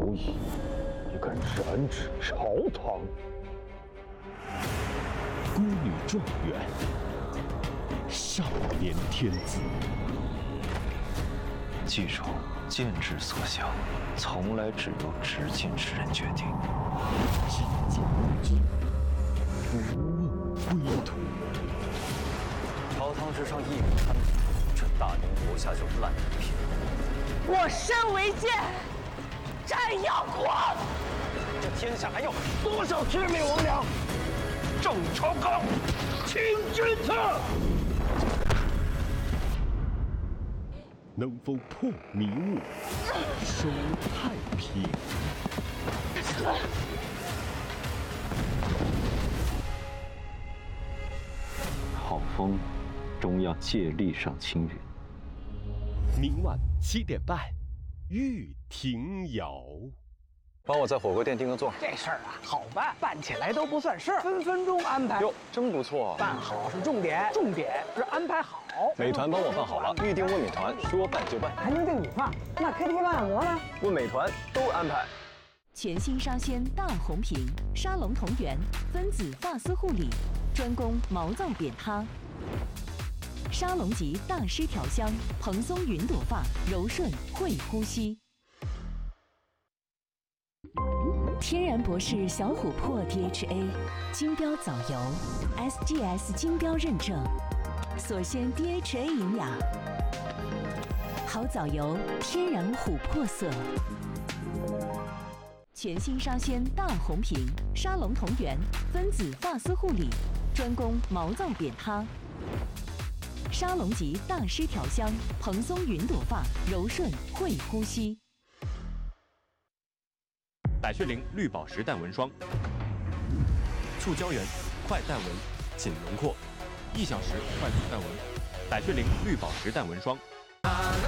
义，你敢染指朝堂？ 孤女状元，少年天子。 记住，剑之所向，从来只由执剑之人决定。 只剑不军，不问归途。 朝堂之上一人贪腐，这大明国下就烂一片。 我身为剑，战耀国。 这天下还有多少魑魅魍魉？郑朝纲，清君侧。 能否破迷雾，收太平？ 好风，终要借力上青云。 明晚7点半，玉庭瑶。 帮我在火锅店订个座。 这事儿啊，好办，办起来都不算事儿，分分钟安排。 哟，真不错。 办好是重点，重点是安排好。 美团帮我办好了，预定问美团，说办就办。 还能订你放？那 KTV 按摩呢？ 问美团都安排。 全新沙宣大红瓶，沙龙同源，分子发丝护理，专攻毛躁扁塌。沙龙级大师调香，蓬松云朵发，柔顺会呼吸。天然博士小琥珀 DHA 金标藻油 ，SGS 金标认证，所鲜 DHA 营养，好藻油，天然琥珀色。全新沙宣大红瓶，沙龙同源，分子发丝护理，专攻毛躁扁塌。沙龙级大师调香，蓬松云朵发，柔顺会呼吸。 百雀羚绿宝石淡纹霜，促胶原，快淡纹，紧轮廓，1小时快速淡纹。百雀羚绿宝石淡纹霜。